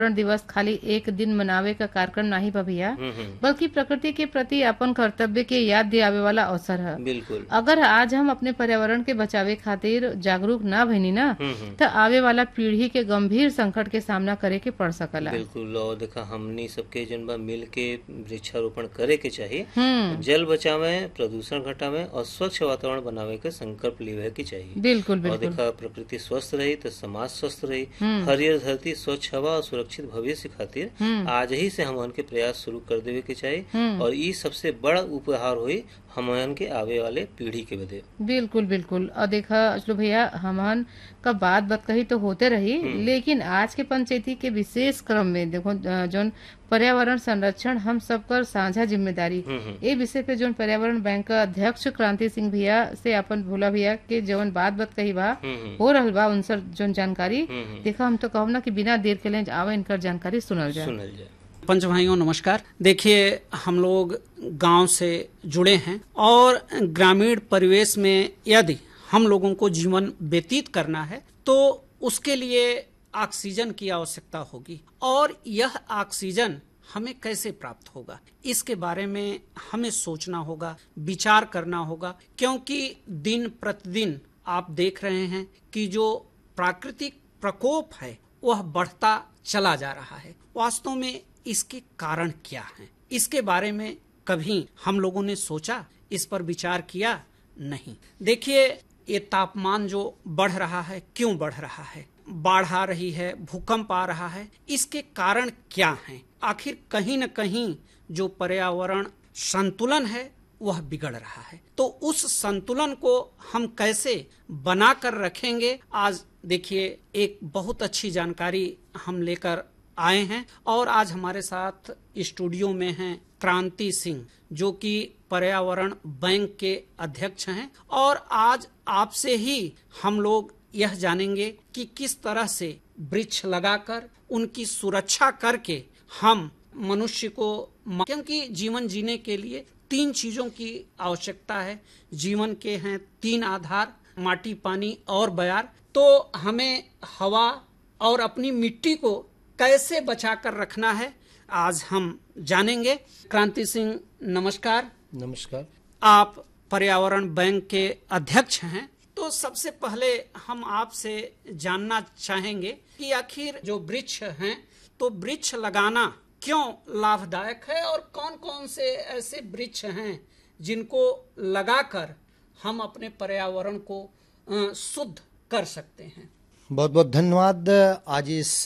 दिवस खाली एक दिन मनावे का कार्यक्रम नाही बा भैया, हम्म। बल्कि प्रकृति के प्रति अपन कर्तव्य के याद दिलावे वाला अवसर है। बिल्कुल। अगर आज हम अपने पर्यावरण के बचावे खातिर जागरूक ना भइनी ना, हम्म। तो आवे वाला पीढ़ी के गंभीर संकट के सामना करे के पड़ सकला। बिल्कुल। और देखा हमनी सबके जन बा मिल के वृक्षारोपण करे के चाहिए, जल बचावे, प्रदूषण घटावे और स्वच्छ वातावरण बनावे के संकल्प लेवे के चाहिए। बिल्कुल और बिल्कुल। देखा प्रकृति स्वस्थ रही तो समाज स्वस्थ रही। हरियर धरती, स्वच्छ हवा और सुरक्षित भविष्य खातिर आज ही से हमन के प्रयास शुरू कर देवे के चाहिए। और ये सबसे बड़ा उपहार हुई हमन के आवे वाले पीढ़ी के बदे। बिल्कुल बिल्कुल। और देखा अचलू भैया, हमन का बात कही तो होते रही, लेकिन आज के पंचायती के विशेष क्रम में देखो जोन पर्यावरण संरक्षण हम सबकर साझा जिम्मेदारी, ये विषय पे जोन पर्यावरण बैंक का अध्यक्ष क्रांति सिंह भैया से अपन भोला भैया के जवन बात कही बा हो रहल बा उनसे जोन जानकारी देखा, हम तो कहब ना कि बिना देर के लिए आवे इनकर जानकारी सुनल जाए। पंच भाइयों नमस्कार। देखिए, हम लोग गांव से जुड़े हैं और ग्रामीण परिवेश में यदि हम लोगों को जीवन व्यतीत करना है तो उसके लिए ऑक्सीजन की आवश्यकता होगी, और यह ऑक्सीजन हमें कैसे प्राप्त होगा इसके बारे में हमें सोचना होगा, विचार करना होगा, क्योंकि दिन प्रतिदिन आप देख रहे हैं कि जो प्राकृतिक प्रकोप है वह बढ़ता चला जा रहा है। वास्तव में इसके कारण क्या हैं? इसके बारे में कभी हम लोगों ने सोचा, इस पर विचार किया? नहीं। देखिए, ये तापमान जो बढ़ रहा है, क्यों बढ़ रहा है? बाढ़ आ रही है, भूकंप आ रहा है, इसके कारण क्या हैं? आखिर कहीं न कहीं जो पर्यावरण संतुलन है वह बिगड़ रहा है। तो उस संतुलन को हम कैसे बना कर रखेंगे? आज देखिए, एक बहुत अच्छी जानकारी हम लेकर आए हैं और आज हमारे साथ स्टूडियो में हैं क्रांति सिंह, जो कि पर्यावरण बैंक के अध्यक्ष हैं। और आज आपसे ही हम लोग यह जानेंगे कि किस तरह से वृक्ष लगाकर उनकी सुरक्षा करके हम मनुष्य को, क्योंकि जीवन जीने के लिए 3 चीजों की आवश्यकता है। जीवन के हैं 3 आधार, माटी, पानी और बयार। तो हमें हवा और अपनी मिट्टी को कैसे बचा कर रखना है, आज हम जानेंगे। क्रांति सिंह नमस्कार। नमस्कार। आप पर्यावरण बैंक के अध्यक्ष हैं, तो सबसे पहले हम आपसे जानना चाहेंगे कि आखिर जो वृक्ष हैं, तो वृक्ष लगाना क्यों लाभदायक है और कौन कौन से ऐसे वृक्ष हैं जिनको लगाकर हम अपने पर्यावरण को शुद्ध कर सकते हैं? बहुत बहुत धन्यवाद। आज इस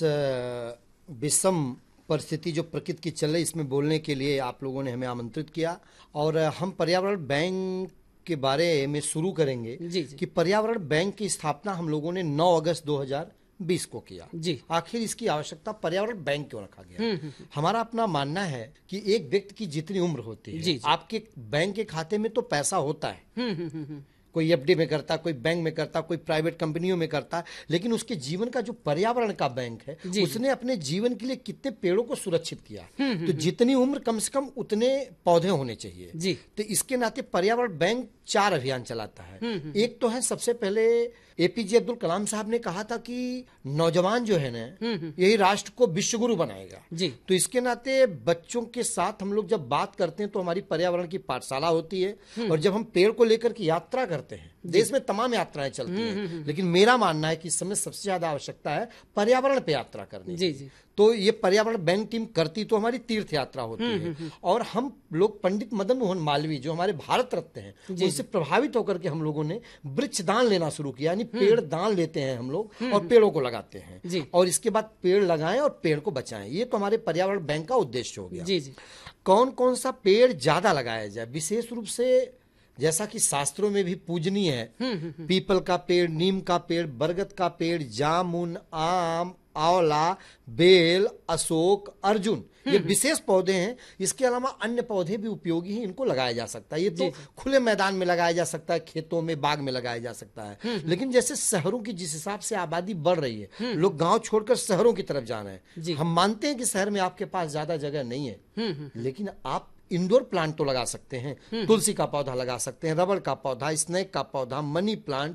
विषम परिस्थिति जो प्रकृति की चल रही, इसमें बोलने के लिए आप लोगों ने हमें आमंत्रित किया। और हम पर्यावरण बैंक के बारे में शुरू करेंगे जी। कि पर्यावरण बैंक की स्थापना हम लोगों ने 9 अगस्त 2020 को किया जी। आखिर इसकी आवश्यकता पर्यावरण बैंक क्यों रखा गया? हमारा अपना मानना है कि एक व्यक्ति की जितनी उम्र होती है, जी। आपके बैंक के खाते में तो पैसा होता है, कोई एफडी में करता, कोई बैंक में करता, कोई प्राइवेट कंपनियों में करता, लेकिन उसके जीवन का जो पर्यावरण का बैंक है, उसने अपने जीवन के लिए कितने पेड़ों को सुरक्षित किया। तो जितनी उम्र कम से कम उतने पौधे होने चाहिए जी। तो इसके नाते पर्यावरण बैंक 4 अभियान चलाता है। एक तो है, सबसे पहले एपीजे अब्दुल कलाम साहब ने कहा था कि नौजवान जो है ना, यही राष्ट्र को विश्वगुरु बनाएगा जी। तो इसके नाते बच्चों के साथ हम लोग जब बात करते हैं तो हमारी पर्यावरण की पाठशाला होती है। और जब हम पेड़ को लेकर की यात्रा करते हैं, देश में तमाम यात्राएं चलती हैं, लेकिन मेरा मानना है कि इस समय सबसे ज्यादा आवश्यकता है पर्यावरण पे यात्रा करने जी की। जी। तो ये पर्यावरण बैंक टीम करती तो हमारी तीर्थ यात्रा होती है। और हम लोग पंडित मदन मोहन मालवीय जो हमारे भारत रत्न हैं, उनसे प्रभावित होकर के हम लोगों ने वृक्ष दान लेना शुरू किया, यानी पेड़ दान लेते हैं हम लोग और पेड़ों को लगाते हैं। और इसके बाद पेड़ लगाएं और पेड़ को बचाएं, ये तो हमारे पर्यावरण बैंक का उद्देश्य हो गया। जी जी। कौन कौन सा पेड़ ज्यादा लगाया जाए? विशेष रूप से जैसा कि शास्त्रों में भी पूजनीय है, पीपल का पेड़, नीम का पेड़, बरगद का पेड़, जामुन, आम, आंवला, बेल, अशोक, अर्जुन, ये विशेष पौधे हैं। इसके अलावा अन्य पौधे भी उपयोगी हैं, इनको लगाया जा सकता है। ये तो खुले मैदान में लगाया जा सकता है, खेतों में, बाग में लगाया जा सकता है। लेकिन जैसे शहरों की जिस हिसाब से आबादी बढ़ रही है, लोग गांव छोड़कर शहरों की तरफ जा रहे हैं। हम मानते हैं कि शहर में आपके पास ज्यादा जगह नहीं है, लेकिन आप इंडोर प्लांट तो लगा सकते हैं। तुलसी का पौधा लगा सकते हैं, रबड़ का पौधा, स्नेक का पौधा, मनी प्लांट,